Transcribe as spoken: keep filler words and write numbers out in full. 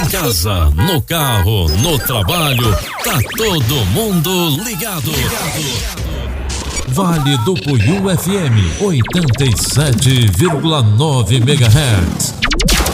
casa, no carro, no trabalho, tá todo mundo ligado. Vale do Puiú F M, oitenta e sete vírgula nove megahertz.